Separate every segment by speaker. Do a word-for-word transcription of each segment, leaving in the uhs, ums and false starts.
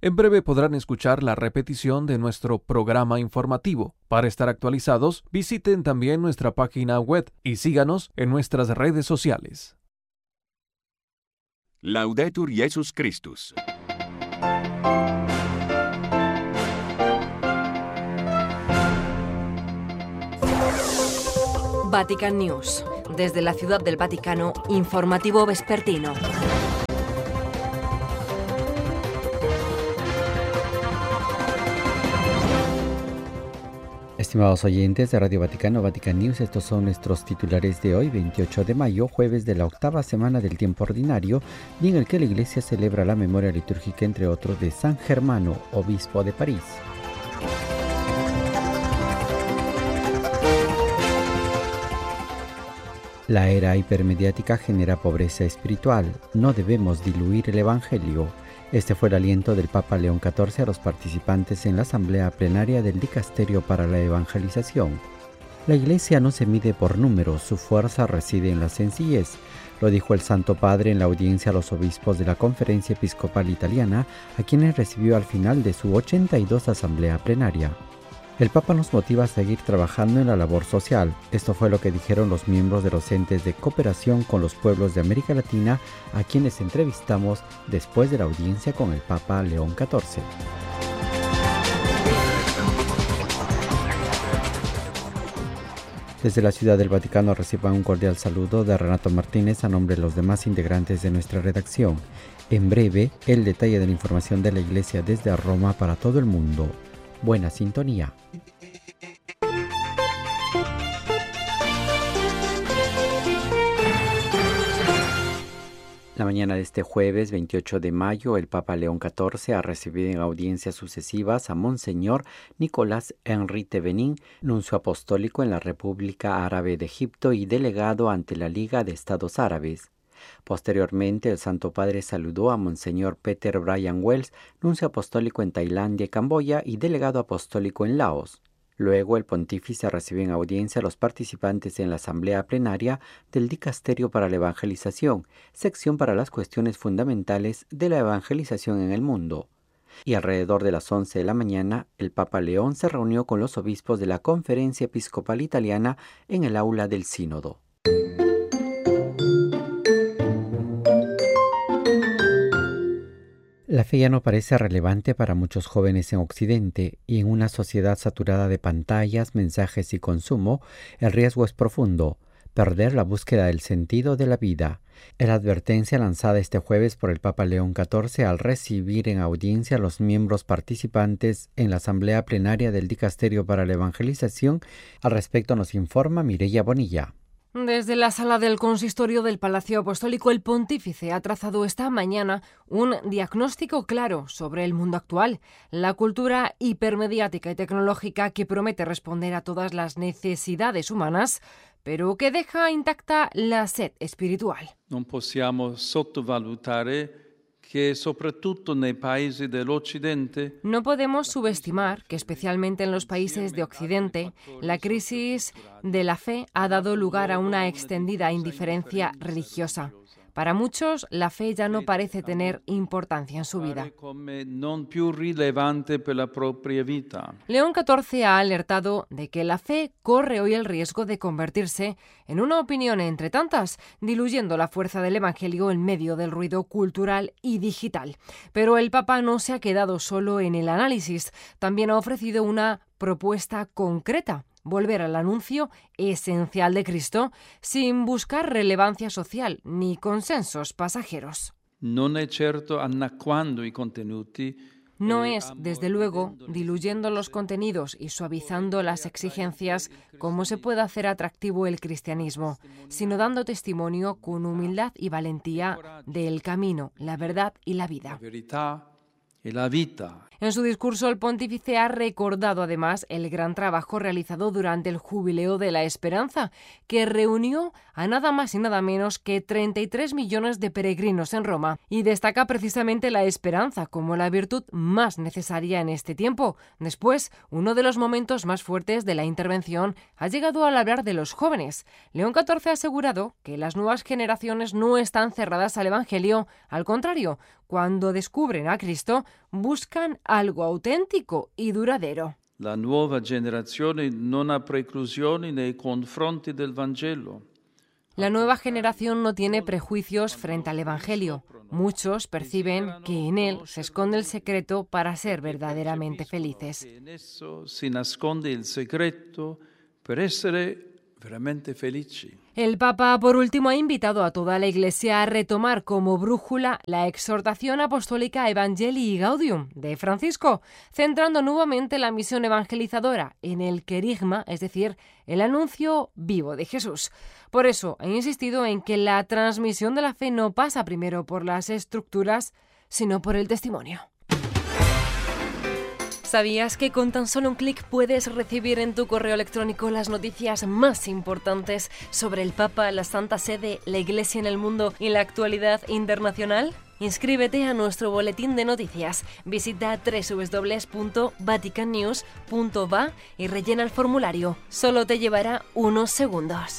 Speaker 1: En breve podrán escuchar la repetición de nuestro programa informativo. Para estar actualizados, visiten también nuestra página web y síganos en nuestras redes sociales.
Speaker 2: Laudetur Jesus Christus.
Speaker 3: Vatican News. Desde la Ciudad del Vaticano, informativo vespertino.
Speaker 4: Estimados oyentes de Radio Vaticano, Vatican News, estos son nuestros titulares de hoy, veintiocho de mayo, jueves de la octava semana del tiempo ordinario, y en el que la Iglesia celebra la memoria litúrgica, entre otros, de San Germano, obispo de París. La era hipermediática genera pobreza espiritual. No debemos diluir el Evangelio. Este fue el aliento del Papa León catorce a los participantes en la asamblea plenaria del Dicasterio para la Evangelización. La Iglesia no se mide por números, su fuerza reside en la sencillez. Lo dijo el Santo Padre en la audiencia a los obispos de la Conferencia Episcopal Italiana, a quienes recibió al final de su ochenta y dos asamblea plenaria. El Papa nos motiva a seguir trabajando en la labor social. Esto fue lo que dijeron los miembros de los entes de cooperación con los pueblos de América Latina, a quienes entrevistamos después de la audiencia con el Papa León catorce. Desde la Ciudad del Vaticano reciban un cordial saludo de Renato Martínez a nombre de los demás integrantes de nuestra redacción. En breve, el detalle de la información de la Iglesia desde Roma para todo el mundo. Buena sintonía. La mañana de este jueves veintiocho de mayo, el Papa León catorce ha recibido en audiencias sucesivas a Monseñor Nicolás Henri Thévenin, nuncio apostólico en la República Árabe de Egipto y delegado ante la Liga de Estados Árabes. Posteriormente, el Santo Padre saludó a Monseñor Peter Brian Wells, nuncio apostólico en Tailandia y Camboya y delegado apostólico en Laos. Luego, el pontífice recibió en audiencia a los participantes en la asamblea plenaria del Dicasterio para la Evangelización, sección para las cuestiones fundamentales de la evangelización en el mundo. Y alrededor de las once de la mañana, el Papa León se reunió con los obispos de la Conferencia Episcopal Italiana en el aula del Sínodo. La fe ya no parece relevante para muchos jóvenes en Occidente, y en una sociedad saturada de pantallas, mensajes y consumo, el riesgo es profundo: perder la búsqueda del sentido de la vida. Es la advertencia lanzada este jueves por el Papa León catorce al recibir en audiencia a los miembros participantes en la asamblea plenaria del Dicasterio para la Evangelización. Al respecto nos informa Mireia Bonilla.
Speaker 3: Desde la sala del consistorio del Palacio Apostólico, el pontífice ha trazado esta mañana un diagnóstico claro sobre el mundo actual, la cultura hipermediática y tecnológica que promete responder a todas las necesidades humanas, pero que deja intacta la sed espiritual.
Speaker 5: Non possiamo sottovalutare que soprattutto nei paesi dell'Occidente.
Speaker 3: No podemos subestimar que, especialmente en los países de Occidente, la crisis de la fe ha dado lugar a una extendida indiferencia religiosa. Para muchos, la fe ya no parece tener importancia en su vida. León catorce ha alertado de que la fe corre hoy el riesgo de convertirse en una opinión entre tantas, diluyendo la fuerza del Evangelio en medio del ruido cultural y digital. Pero el Papa no se ha quedado solo en el análisis, también ha ofrecido una propuesta concreta: volver al anuncio esencial de Cristo sin buscar relevancia social ni consensos pasajeros.
Speaker 5: Non è certo annacquando i contenuti.
Speaker 3: No es, desde luego, diluyendo los contenidos y suavizando las exigencias como se puede hacer atractivo el cristianismo, sino dando testimonio con humildad y valentía del camino, la verdad y la vida.
Speaker 5: La vida.
Speaker 3: En su discurso, el pontífice ha recordado además el gran trabajo realizado durante el Jubileo de la Esperanza, que reunió a nada más y nada menos que treinta y tres millones de peregrinos en Roma, y destaca precisamente la esperanza como la virtud más necesaria en este tiempo. Después, uno de los momentos más fuertes de la intervención ha llegado al hablar de los jóvenes. León catorce ha asegurado que las nuevas generaciones no están cerradas al Evangelio, al contrario, cuando descubren a Cristo, buscan algo auténtico y duradero.
Speaker 5: La nuova generazione non ha preclusioni nei confronti del Vangelo.
Speaker 3: La nueva generación no tiene prejuicios frente al Evangelio. Muchos perciben que en él se esconde el secreto para ser verdaderamente felices.
Speaker 5: En eso se nasconde el secreto per essere veramente felici.
Speaker 3: El Papa, por último, ha invitado a toda la Iglesia a retomar como brújula la exhortación apostólica Evangelii Gaudium de Francisco, centrando nuevamente la misión evangelizadora en el querigma, es decir, el anuncio vivo de Jesús. Por eso ha insistido en que la transmisión de la fe no pasa primero por las estructuras, sino por el testimonio. ¿Sabías que con tan solo un clic puedes recibir en tu correo electrónico las noticias más importantes sobre el Papa, la Santa Sede, la Iglesia en el mundo y la actualidad internacional? Inscríbete a nuestro boletín de noticias. Visita doble u doble u doble u punto vatican news punto va y rellena el formulario. Solo te llevará unos segundos.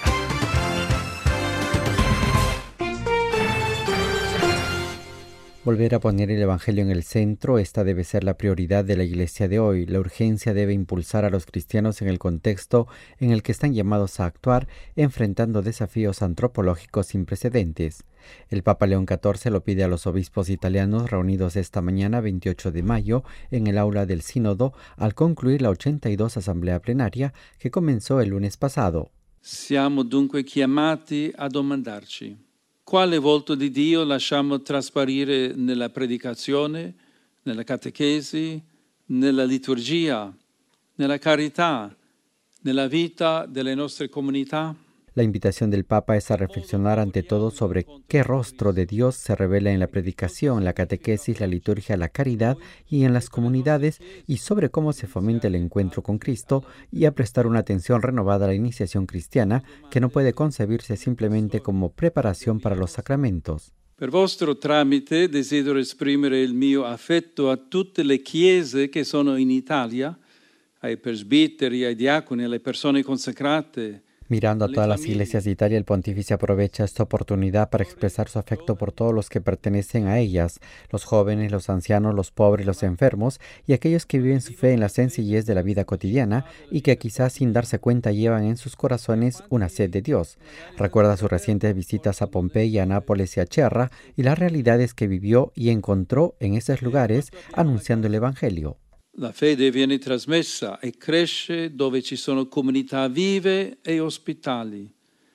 Speaker 4: Volver a poner el Evangelio en el centro, esta debe ser la prioridad de la Iglesia de hoy. La urgencia debe impulsar a los cristianos en el contexto en el que están llamados a actuar, enfrentando desafíos antropológicos sin precedentes. El Papa León catorce lo pide a los obispos italianos reunidos esta mañana, veintiocho de mayo, en el aula del Sínodo, al concluir la ochenta y dos Asamblea Plenaria que comenzó el lunes pasado.
Speaker 5: Siamo dunque chiamati a domandarci: quale volto di Dio lasciamo trasparire nella predicazione, nella catechesi, nella liturgia, nella carità, nella vita delle nostre comunità?
Speaker 4: La invitación del Papa es a reflexionar ante todo sobre qué rostro de Dios se revela en la predicación, la catequesis, la liturgia, la caridad y en las comunidades, y sobre cómo se fomenta el encuentro con Cristo, y a prestar una atención renovada a la iniciación cristiana, que no puede concebirse simplemente como preparación para los sacramentos.
Speaker 5: Per vostro tramite desidero esprimere il mio affetto a tutte le chiese che sono in Italia, ai presbiteri, ai diaconi, alle persone consacrate.
Speaker 4: Mirando a todas las iglesias de Italia, el pontífice aprovecha esta oportunidad para expresar su afecto por todos los que pertenecen a ellas, los jóvenes, los ancianos, los pobres, los enfermos y aquellos que viven su fe en la sencillez de la vida cotidiana y que quizás sin darse cuenta llevan en sus corazones una sed de Dios. Recuerda sus recientes visitas a Pompeya, a Nápoles y a Cherra y las realidades que vivió y encontró en esos lugares anunciando el Evangelio.
Speaker 5: La fede viene trasmessa e cresce dove ci sono comunità vive e ospitali,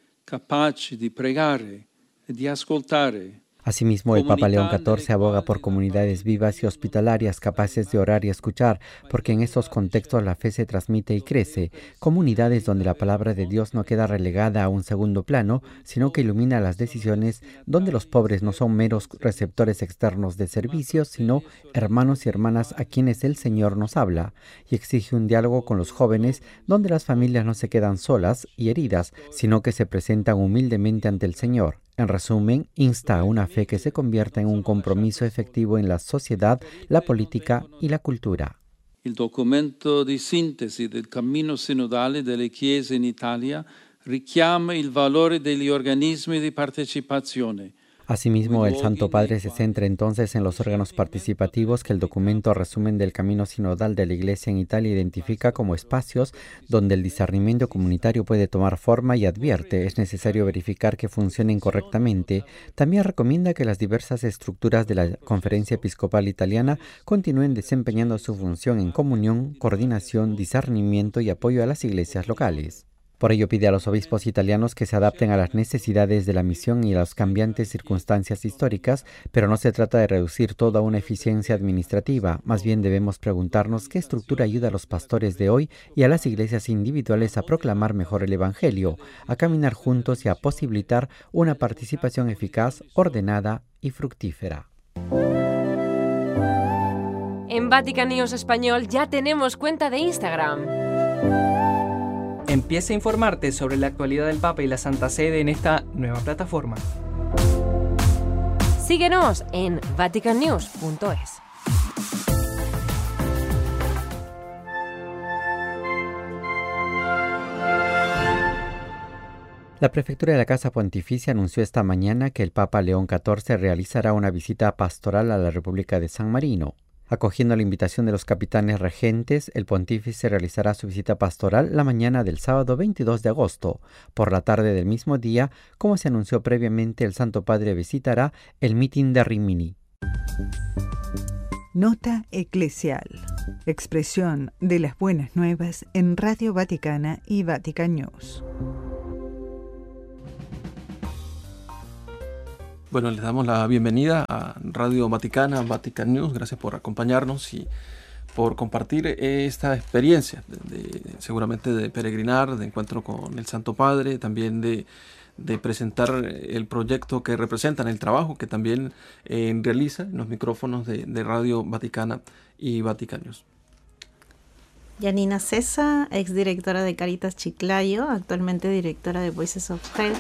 Speaker 5: capaci di pregare e di ascoltare.
Speaker 4: Asimismo, el Papa León catorce aboga por comunidades vivas y hospitalarias capaces de orar y escuchar, porque en estos contextos la fe se transmite y crece. Comunidades donde la palabra de Dios no queda relegada a un segundo plano, sino que ilumina las decisiones, donde los pobres no son meros receptores externos de servicios, sino hermanos y hermanas a quienes el Señor nos habla, y exige un diálogo con los jóvenes, donde las familias no se quedan solas y heridas, sino que se presentan humildemente ante el Señor. En resumen, insta a una fe que se convierta en un compromiso efectivo en la sociedad, la política y la cultura.
Speaker 5: Il documento di sintesi del cammino sinodale delle Chiese in Italia richiama il valore degli organismi di partecipazione.
Speaker 4: Asimismo, el Santo Padre se centra entonces en los órganos participativos que el documento resumen del camino sinodal de la Iglesia en Italia identifica como espacios donde el discernimiento comunitario puede tomar forma y advierte es necesario verificar que funcionen correctamente. También recomienda que las diversas estructuras de la Conferencia Episcopal Italiana continúen desempeñando su función en comunión, coordinación, discernimiento y apoyo a las iglesias locales. Por ello pide a los obispos italianos que se adapten a las necesidades de la misión y a las cambiantes circunstancias históricas, pero no se trata de reducir todo a una eficiencia administrativa. Más bien debemos preguntarnos qué estructura ayuda a los pastores de hoy y a las iglesias individuales a proclamar mejor el Evangelio, a caminar juntos y a posibilitar una participación eficaz, ordenada y fructífera.
Speaker 3: En Vatican News Español ya tenemos cuenta de Instagram.
Speaker 6: Empieza a informarte sobre la actualidad del Papa y la Santa Sede en esta nueva plataforma.
Speaker 3: Síguenos en vatican news punto es.
Speaker 4: La prefectura de la Casa Pontificia anunció esta mañana que el Papa León catorce realizará una visita pastoral a la República de San Marino. Acogiendo la invitación de los capitanes regentes, el pontífice realizará su visita pastoral la mañana del sábado veintidós de agosto. Por la tarde del mismo día, como se anunció previamente, el Santo Padre visitará el mitin de Rimini.
Speaker 7: Nota eclesial. Expresión de las buenas nuevas en Radio Vaticana y Vatican News.
Speaker 8: Bueno, les damos la bienvenida a Radio Vaticana, Vatican News. Gracias por acompañarnos y por compartir esta experiencia, de, de, seguramente de peregrinar, de encuentro con el Santo Padre, también de, de presentar el proyecto que representan, el trabajo que también eh, realiza en los micrófonos de, de Radio Vaticana y Vatican News.
Speaker 9: Yanina Cesa, exdirectora de Caritas Chiclayo, actualmente directora de Voices of Health.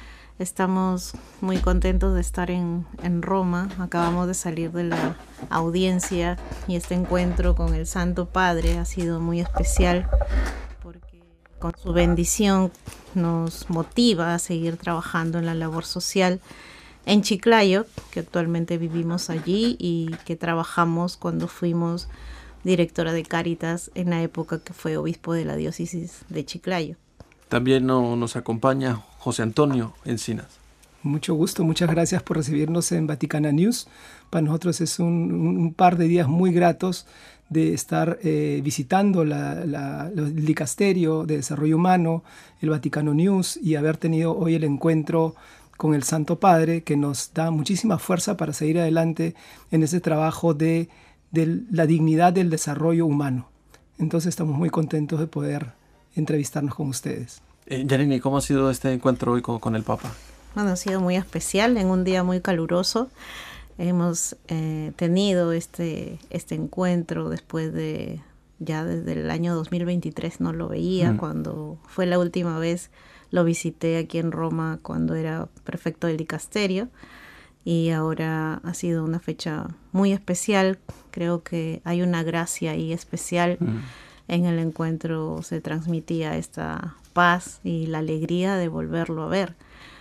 Speaker 9: Estamos muy contentos de estar en, en Roma. Acabamos de salir de la audiencia y este encuentro con el Santo Padre ha sido muy especial porque con su bendición nos motiva a seguir trabajando en la labor social en Chiclayo, que actualmente vivimos allí y que trabajamos cuando fuimos directora de Cáritas en la época que fue obispo de la diócesis de Chiclayo.
Speaker 8: También no, nos acompaña José Antonio Encinas.
Speaker 10: Mucho gusto, muchas gracias por recibirnos en Vaticana News. Para nosotros es un, un par de días muy gratos de estar eh, visitando la, la, el Dicasterio de Desarrollo Humano, el Vaticano News, y haber tenido hoy el encuentro con el Santo Padre, que nos da muchísima fuerza para seguir adelante en ese trabajo de, de la dignidad del desarrollo humano. Entonces estamos muy contentos de poder entrevistarnos con ustedes.
Speaker 8: Eh, Yanini, ¿cómo ha sido este encuentro hoy con, con el Papa?
Speaker 9: Bueno, ha sido muy especial, en un día muy caluroso. Hemos eh, tenido este, este encuentro después de, ya desde el año dos mil veintitrés no lo veía, mm. cuando fue la última vez lo visité aquí en Roma cuando era prefecto del dicasterio, y ahora ha sido una fecha muy especial. Creo que hay una gracia ahí especial. Mm. En el encuentro se transmitía esta paz y la alegría de volverlo a ver.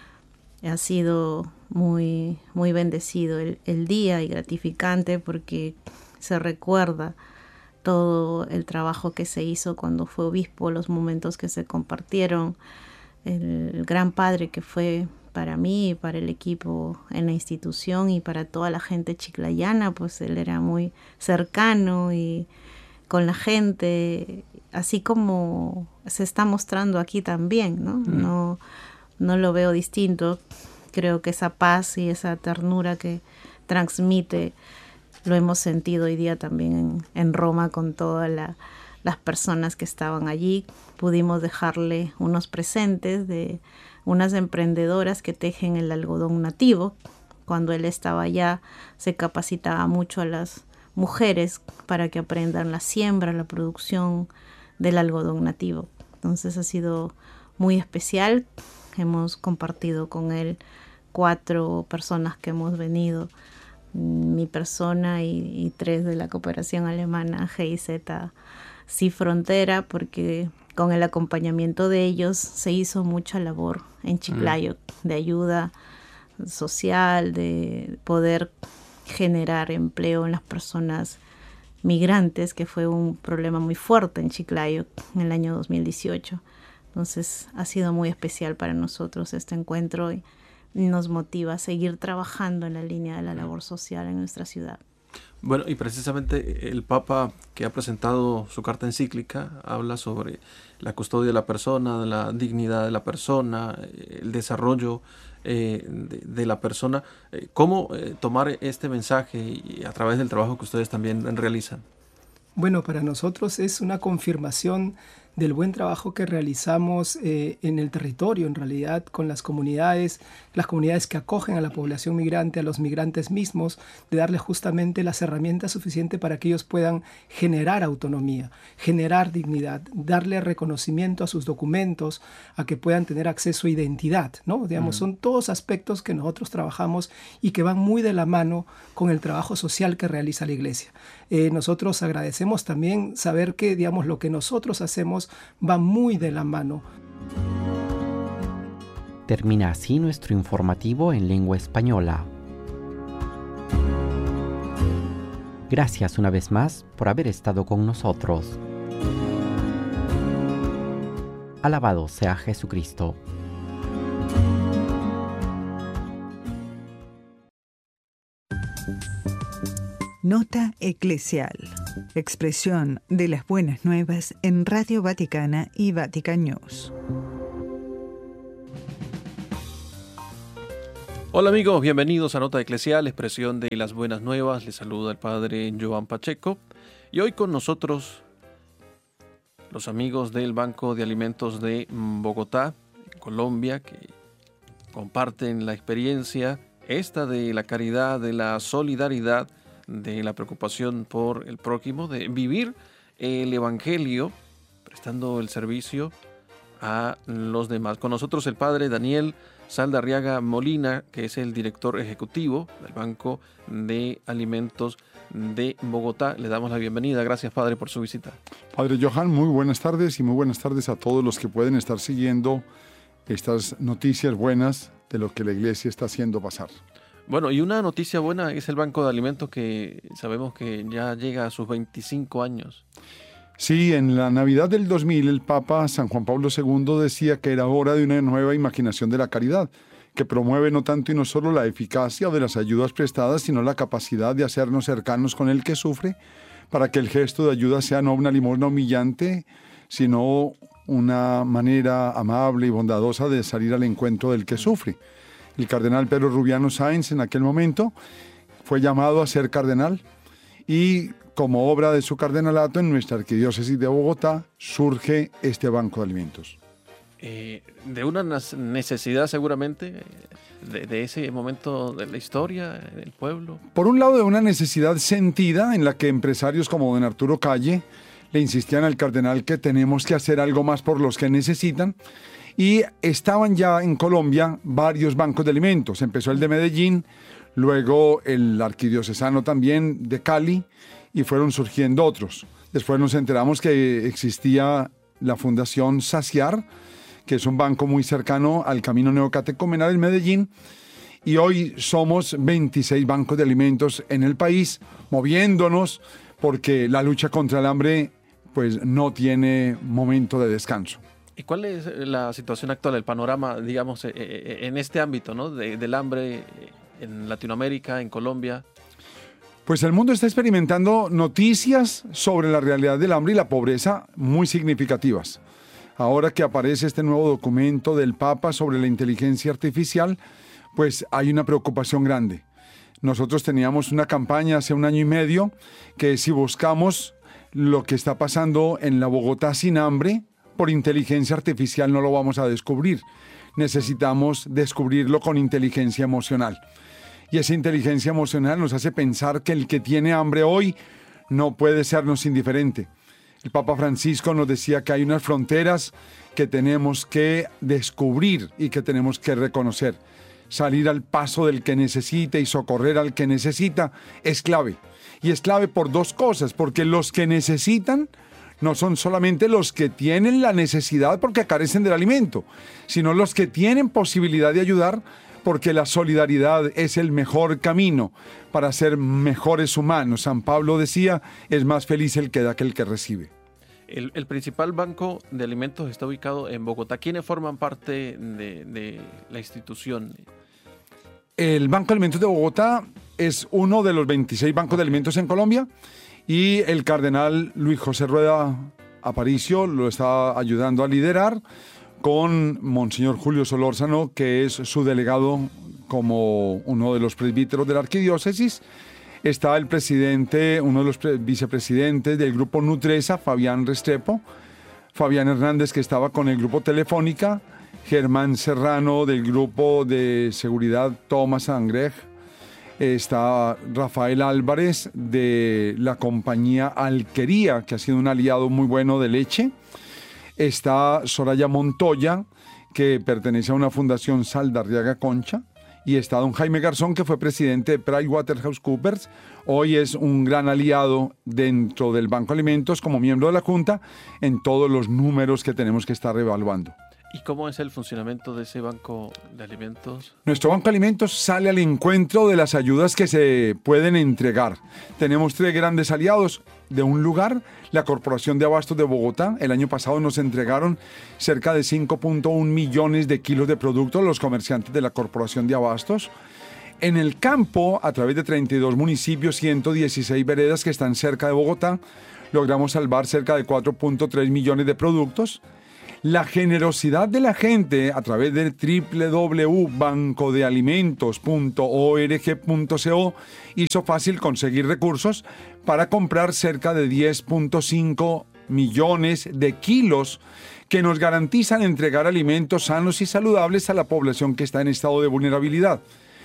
Speaker 9: Ha sido muy, muy bendecido el, el día y gratificante porque se recuerda todo el trabajo que se hizo cuando fue obispo, los momentos que se compartieron, el gran padre que fue para mí, para el equipo en la institución y para toda la gente chiclayana, pues él era muy cercano y con la gente, así como se está mostrando aquí también, ¿no? Mm. No, no lo veo distinto. Creo que esa paz y esa ternura que transmite lo hemos sentido hoy día también en, en Roma con todas la, las personas que estaban allí. Pudimos dejarle unos presentes de unas emprendedoras que tejen el algodón nativo. Cuando él estaba allá se capacitaba mucho a las mujeres para que aprendan la siembra, la producción del algodón nativo. Entonces ha sido muy especial. Hemos compartido con él cuatro personas que hemos venido, mi persona y, y tres de la cooperación alemana G I Z Sin Frontera, porque con el acompañamiento de ellos se hizo mucha labor en Chiclayo, mm. de ayuda social, de poder generar empleo en las personas migrantes, que fue un problema muy fuerte en Chiclayo en el año dos mil dieciocho. Entonces ha sido muy especial para nosotros este encuentro y nos motiva a seguir trabajando en la línea de la labor social en nuestra ciudad.
Speaker 8: Bueno, y precisamente el Papa, que ha presentado su carta encíclica, habla sobre la custodia de la persona, de la dignidad de la persona, el desarrollo eh, de, de la persona. Eh, ¿Cómo eh, tomar este mensaje y a través del trabajo que ustedes también realizan?
Speaker 10: Bueno, para nosotros es una confirmación del buen trabajo que realizamos eh, en el territorio, en realidad, con las comunidades, las comunidades que acogen a la población migrante, a los migrantes mismos, de darles justamente las herramientas suficientes para que ellos puedan generar autonomía, generar dignidad, darle reconocimiento a sus documentos, a que puedan tener acceso a identidad, ¿no? Digamos, mm. son todos aspectos que nosotros trabajamos y que van muy de la mano con el trabajo social que realiza la Iglesia. Eh, nosotros agradecemos también saber que, digamos, lo que nosotros hacemos va muy de la mano.
Speaker 4: Termina así nuestro informativo en lengua española. Gracias una vez más por haber estado con nosotros. Alabado sea Jesucristo.
Speaker 7: Nota eclesial. Expresión de las buenas nuevas en Radio Vaticana y Vatican News.
Speaker 8: Hola amigos, bienvenidos a Nota Eclesial, expresión de las buenas nuevas. Les saluda el padre Joan Pacheco. Y hoy con nosotros los amigos del Banco de Alimentos de Bogotá, en Colombia, que comparten la experiencia esta de la caridad, de la solidaridad, de la preocupación por el prójimo, de vivir el Evangelio, prestando el servicio a los demás. Con nosotros el padre Daniel Saldarriaga Molina, que es el director ejecutivo del Banco de Alimentos de Bogotá. Le damos la bienvenida. Gracias, padre, por su visita.
Speaker 11: Padre Johan, muy buenas tardes y muy buenas tardes a todos los que pueden estar siguiendo estas noticias buenas de lo que la Iglesia está haciendo pasar.
Speaker 8: Bueno, y una noticia buena es el Banco de Alimentos, que sabemos que ya llega a sus veinticinco años.
Speaker 11: Sí, en la Navidad del dos mil el Papa San Juan Pablo segundo decía que era hora de una nueva imaginación de la caridad, que promueve no tanto y no solo la eficacia de las ayudas prestadas, sino la capacidad de hacernos cercanos con el que sufre, para que el gesto de ayuda sea no una limosna humillante, sino una manera amable y bondadosa de salir al encuentro del que sufre. El cardenal Pedro Rubiano Sáenz en aquel momento fue llamado a ser cardenal y como obra de su cardenalato en nuestra arquidiócesis de Bogotá surge este Banco de Alimentos.
Speaker 8: Eh, de una necesidad seguramente de, de ese momento de la historia del pueblo.
Speaker 11: Por un lado, de una necesidad sentida en la que empresarios como don Arturo Calle le insistían al cardenal que tenemos que hacer algo más por los que necesitan. Y estaban ya en Colombia varios bancos de alimentos. Empezó el de Medellín, luego el arquidiocesano también de Cali, y fueron surgiendo otros. Después nos enteramos que existía la Fundación Saciar, que es un banco muy cercano al Camino Neocatecumenal en Medellín, y hoy somos veintiséis bancos de alimentos en el país, moviéndonos, porque la lucha contra el hambre pues no tiene momento de descanso.
Speaker 8: ¿Y cuál es la situación actual, el panorama, digamos, en este ámbito, ¿no? de, del hambre en Latinoamérica, en Colombia?
Speaker 11: Pues el mundo está experimentando noticias sobre la realidad del hambre y la pobreza muy significativas. Ahora que aparece este nuevo documento del Papa sobre la inteligencia artificial, pues hay una preocupación grande. Nosotros teníamos una campaña hace un año y medio que si buscamos lo que está pasando en la Bogotá sin hambre, por inteligencia artificial no lo vamos a descubrir. Necesitamos descubrirlo con inteligencia emocional. Y esa inteligencia emocional nos hace pensar que el que tiene hambre hoy no puede sernos indiferente. El Papa Francisco nos decía que hay unas fronteras que tenemos que descubrir y que tenemos que reconocer. Salir al paso del que necesita y socorrer al que necesita es clave. Y es clave por dos cosas, porque los que necesitan no son solamente los que tienen la necesidad porque carecen del alimento, sino los que tienen posibilidad de ayudar porque la solidaridad es el mejor camino para ser mejores humanos. San Pablo decía, es más feliz el que da que el que recibe.
Speaker 8: El, el principal banco de alimentos está ubicado en Bogotá. ¿Quiénes forman parte de, de la institución?
Speaker 11: El Banco de Alimentos de Bogotá es uno de los veintiséis bancos de alimentos en Colombia. Y el cardenal Luis José Rueda Aparicio lo está ayudando a liderar con Monseñor Julio Solórzano, que es su delegado como uno de los presbíteros de la arquidiócesis. Está el presidente, uno de los vicepresidentes del grupo Nutresa, Fabián Restrepo, Fabián Hernández, que estaba con el grupo Telefónica, Germán Serrano del grupo de seguridad Thomas Angrej, está Rafael Álvarez de la compañía Alquería, que ha sido un aliado muy bueno de leche. Está Soraya Montoya, que pertenece a una fundación Saldarriaga Concha. Y está don Jaime Garzón, que fue presidente de PricewaterhouseCoopers. Hoy es un gran aliado dentro del Banco de Alimentos como miembro de la Junta en todos los números que tenemos que estar evaluando.
Speaker 8: ¿Y cómo es el funcionamiento de ese banco de alimentos?
Speaker 11: Nuestro banco de alimentos sale al encuentro de las ayudas que se pueden entregar. Tenemos tres grandes aliados. De un lugar, la Corporación de Abastos de Bogotá. El año pasado nos entregaron cerca de cinco punto uno millones de kilos de productos los comerciantes de la Corporación de Abastos. En el campo, a través de treinta y dos municipios, ciento dieciséis veredas que están cerca de Bogotá, logramos salvar cerca de cuatro punto tres millones de productos. La generosidad de la gente a través de doble u doble u doble u punto banco de alimentos punto org punto co hizo fácil conseguir recursos para comprar cerca de diez punto cinco millones de kilos que nos garantizan entregar alimentos sanos y saludables a la población que está en estado de vulnerabilidad.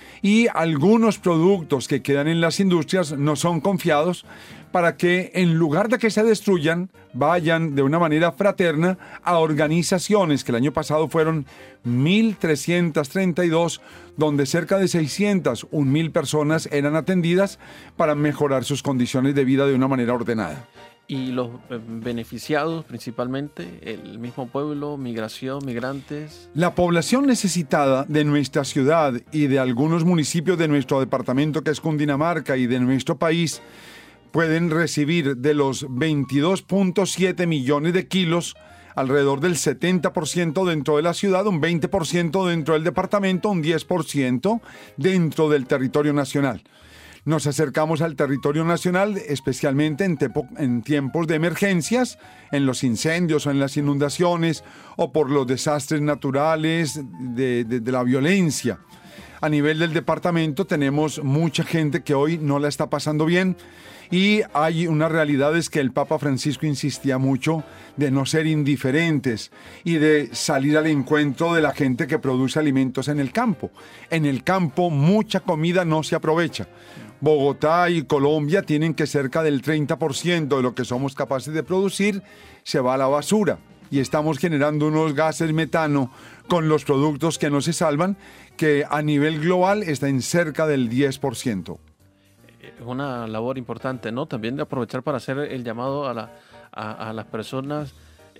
Speaker 11: Y algunos productos que quedan en las industrias no son confiados para que en lugar de que se destruyan, vayan de una manera fraterna a organizaciones que el año pasado fueron mil trescientas treinta y dos, donde cerca de seiscientas un mil personas eran atendidas para mejorar sus condiciones de vida de una manera ordenada.
Speaker 8: ¿Y los beneficiados principalmente? ¿El mismo pueblo, migración, migrantes?
Speaker 11: La población necesitada de nuestra ciudad y de algunos municipios de nuestro departamento, que es Cundinamarca, y de nuestro país, pueden recibir de los veintidós punto siete millones de kilos, alrededor del setenta por ciento dentro de la ciudad, un veinte por ciento dentro del departamento, un diez por ciento dentro del territorio nacional. Nos acercamos al territorio nacional, especialmente en, tepo, en tiempos de emergencias, en los incendios o en las inundaciones o por los desastres naturales de, de, de la violencia. A nivel del departamento tenemos mucha gente que hoy no la está pasando bien y hay una realidad, es que el Papa Francisco insistía mucho de no ser indiferentes y de salir al encuentro de la gente que produce alimentos en el campo. En el campo mucha comida no se aprovecha. Bogotá y Colombia tienen que cerca del treinta por ciento de lo que somos capaces de producir se va a la basura y estamos generando unos gases metano con los productos que no se salvan, que a nivel global está en cerca del diez por ciento.
Speaker 8: Es una labor importante, ¿no? También de aprovechar para hacer el llamado a, la, a, a las personas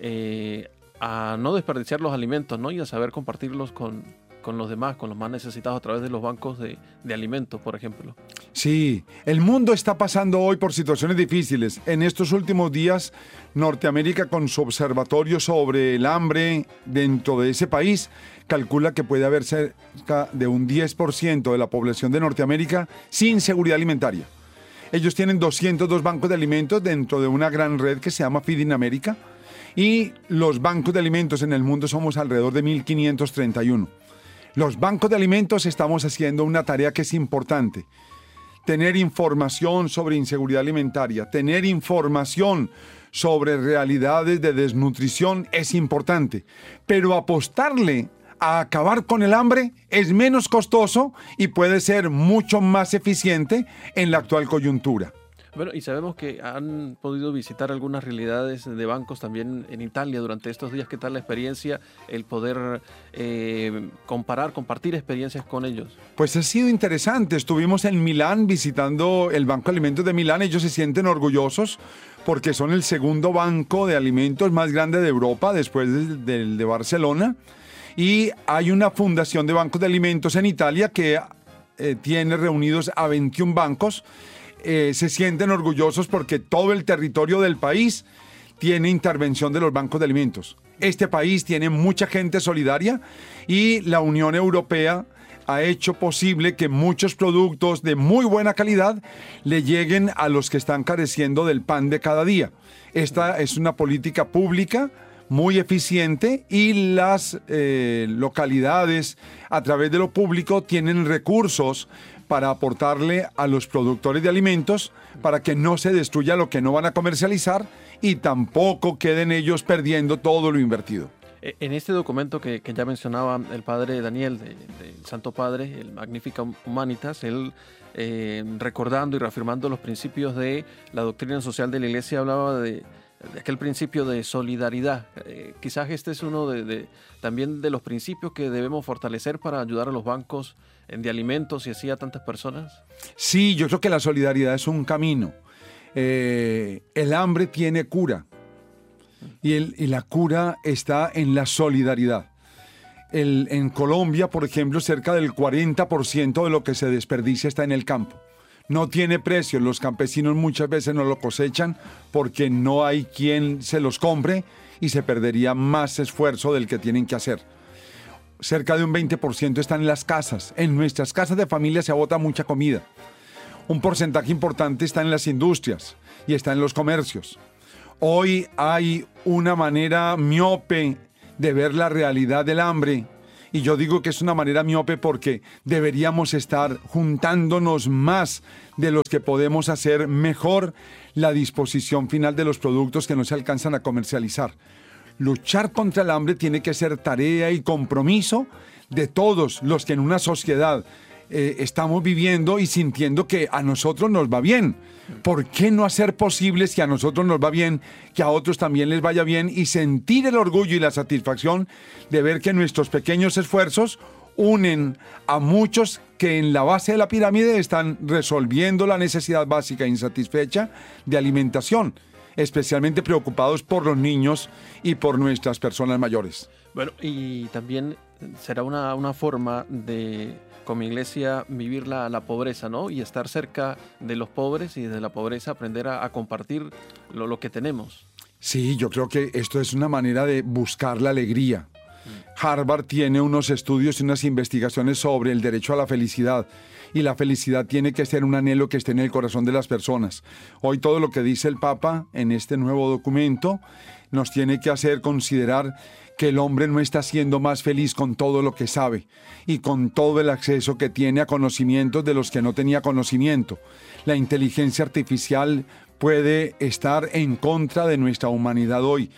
Speaker 8: eh, a no desperdiciar los alimentos, ¿no? Y a saber compartirlos con, con los demás, con los más necesitados a través de los bancos de, de alimentos, por ejemplo.
Speaker 11: Sí, el mundo está pasando hoy por situaciones difíciles. En estos últimos días, Norteamérica, con su observatorio sobre el hambre dentro de ese país, calcula que puede haber cerca de un diez por ciento de la población de Norteamérica sin seguridad alimentaria. Ellos tienen doscientos dos bancos de alimentos dentro de una gran red que se llama Feeding America, y los bancos de alimentos en el mundo somos alrededor de mil quinientos treinta y uno. Los bancos de alimentos estamos haciendo una tarea que es importante. Tener información sobre inseguridad alimentaria, tener información sobre realidades de desnutrición es importante, pero apostarle a acabar con el hambre es menos costoso y puede ser mucho más eficiente en la actual coyuntura.
Speaker 8: Bueno, y sabemos que han podido visitar algunas realidades de bancos también en Italia durante estos días. ¿Qué tal la experiencia, el poder eh, comparar, compartir experiencias con ellos?
Speaker 11: Pues ha sido interesante. Estuvimos en Milán visitando el Banco de Alimentos de Milán. Ellos se sienten orgullosos porque son el segundo banco de alimentos más grande de Europa después del de, de Barcelona. Y hay una fundación de bancos de alimentos en Italia que eh, tiene reunidos a veintiún bancos. Eh, se sienten orgullosos porque todo el territorio del país tiene intervención de los bancos de alimentos. Este país tiene mucha gente solidaria y la Unión Europea ha hecho posible que muchos productos de muy buena calidad le lleguen a los que están careciendo del pan de cada día. Esta es una política pública muy eficiente y las eh, localidades a través de lo público tienen recursos para aportarle a los productores de alimentos para que no se destruya lo que no van a comercializar y tampoco queden ellos perdiendo todo lo invertido.
Speaker 8: En este documento que, que ya mencionaba el padre Daniel, del de Santo Padre, el Magnificat Humanitas, él eh, recordando y reafirmando los principios de la doctrina social de la Iglesia, hablaba de, de aquel principio de solidaridad. Eh, quizás este es uno de, de, también de los principios que debemos fortalecer para ayudar a los bancos de alimentos y así a tantas personas.
Speaker 11: Sí, yo creo que la solidaridad es un camino. Eh, el hambre tiene cura y, el, y la cura está en la solidaridad. El, en Colombia, por ejemplo, cerca del cuarenta por ciento de lo que se desperdicia está en el campo. No tiene precio, los campesinos muchas veces no lo cosechan porque no hay quien se los compre y se perdería más esfuerzo del que tienen que hacer. Cerca de un veinte por ciento está en las casas. En nuestras casas de familia se bota mucha comida. Un porcentaje importante está en las industrias y está en los comercios. Hoy hay una manera miope de ver la realidad del hambre. Y yo digo que es una manera miope porque deberíamos estar juntándonos más de los que podemos hacer mejor la disposición final de los productos que no se alcanzan a comercializar. Luchar contra el hambre tiene que ser tarea y compromiso de todos los que en una sociedad eh, estamos viviendo y sintiendo que a nosotros nos va bien. ¿Por qué no hacer posible, si a nosotros nos va bien, que a otros también les vaya bien y sentir el orgullo y la satisfacción de ver que nuestros pequeños esfuerzos unen a muchos que en la base de la pirámide están resolviendo la necesidad básica e insatisfecha de alimentación, especialmente preocupados por los niños y por nuestras personas mayores?
Speaker 8: Bueno, y también será una, una forma de, como iglesia, vivir la, la pobreza, ¿no? Y estar cerca de los pobres y desde la pobreza aprender a, a compartir lo, lo que tenemos.
Speaker 11: Sí, yo creo que esto es una manera de buscar la alegría. Harvard tiene unos estudios y unas investigaciones sobre el derecho a la felicidad. Y la felicidad tiene que ser un anhelo que esté en el corazón de las personas. Hoy todo lo que dice el Papa en este nuevo documento nos tiene que hacer considerar que el hombre no está siendo más feliz con todo lo que sabe y con todo el acceso que tiene a conocimientos de los que no tenía conocimiento. La inteligencia artificial puede estar en contra de nuestra humanidad hoy.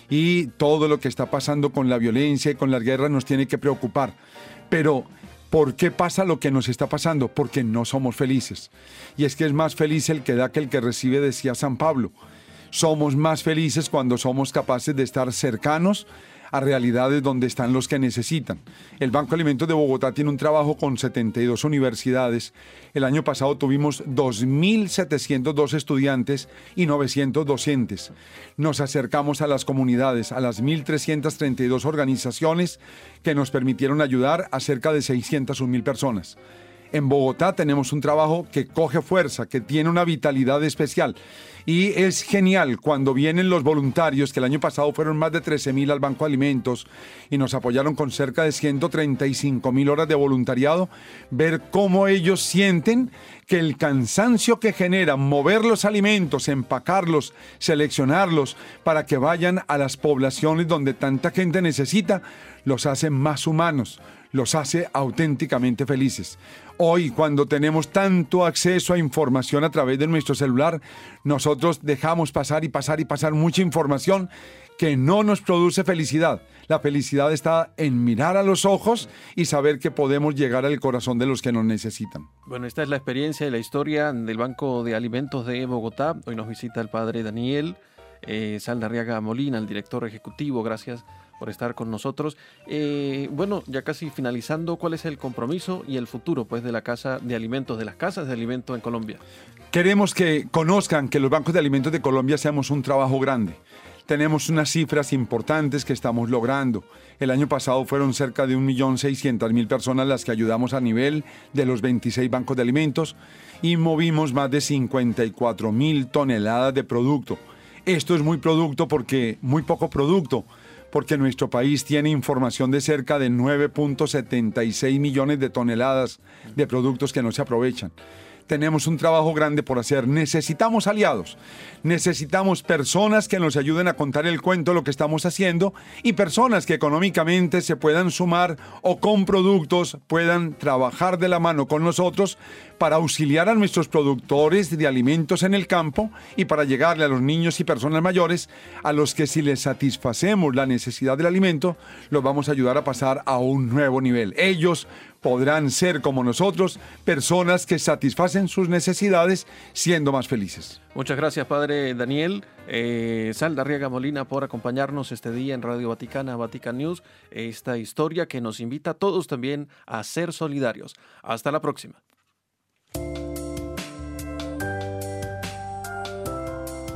Speaker 11: Y todo lo que está pasando con la violencia y con las guerras nos tiene que preocupar. Pero, ¿por qué pasa lo que nos está pasando? Porque no somos felices. Y es que es más feliz el que da que el que recibe, decía San Pablo. Somos más felices cuando somos capaces de estar cercanos a realidades donde están los que necesitan. El Banco de Alimentos de Bogotá tiene un trabajo con setenta y dos universidades. El año pasado tuvimos dos mil setecientos dos estudiantes y novecientos docentes. Nos acercamos a las comunidades, a las mil trescientas treinta y dos organizaciones que nos permitieron ayudar a cerca de seiscientas un mil personas. En Bogotá tenemos un trabajo que coge fuerza, que tiene una vitalidad especial. Y es genial cuando vienen los voluntarios, que el año pasado fueron más de trece mil al Banco de Alimentos y nos apoyaron con cerca de ciento treinta y cinco mil horas de voluntariado, ver cómo ellos sienten que el cansancio que genera mover los alimentos, empacarlos, seleccionarlos para que vayan a las poblaciones donde tanta gente necesita, los hace más humanos, los hace auténticamente felices. Hoy, cuando tenemos tanto acceso a información a través de nuestro celular, nosotros dejamos pasar y pasar y pasar mucha información que no nos produce felicidad. La felicidad está en mirar a los ojos y saber que podemos llegar al corazón de los que nos necesitan.
Speaker 8: Bueno, esta es la experiencia y la historia del Banco de Alimentos de Bogotá. Hoy nos visita el padre Daniel eh, Saldarriaga Molina, el director ejecutivo. Gracias por estar con nosotros. Eh, bueno, ya casi finalizando, ¿cuál es el compromiso y el futuro, pues, de la Casa de Alimentos, de las casas de alimentos en Colombia?
Speaker 11: Queremos que conozcan que los bancos de alimentos de Colombia hacemos un trabajo grande. Tenemos unas cifras importantes que estamos logrando. El año pasado fueron cerca de un millón seiscientas mil personas las que ayudamos a nivel de los veintiséis bancos de alimentos y movimos más de cincuenta y cuatro mil toneladas de producto. Esto es muy producto porque, muy poco producto, porque nuestro país tiene información de cerca de nueve punto setenta y seis millones de toneladas de productos que no se aprovechan. Tenemos un trabajo grande por hacer. Necesitamos aliados, necesitamos personas que nos ayuden a contar el cuento de lo que estamos haciendo y personas que económicamente se puedan sumar o con productos puedan trabajar de la mano con nosotros para auxiliar a nuestros productores de alimentos en el campo y para llegarle a los niños y personas mayores a los que, si les satisfacemos la necesidad del alimento, los vamos a ayudar a pasar a un nuevo nivel. Ellos podrán ser, como nosotros, personas que satisfacen sus necesidades siendo más felices.
Speaker 8: Muchas gracias, padre Daniel eh, Saldarriaga Molina, por acompañarnos este día en Radio Vaticana, Vatican News, esta historia que nos invita a todos también a ser solidarios. Hasta la próxima.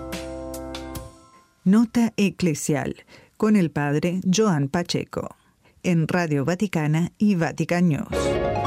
Speaker 7: Nota eclesial con el padre Joan Pacheco. en Radio Vaticana y Vatican News.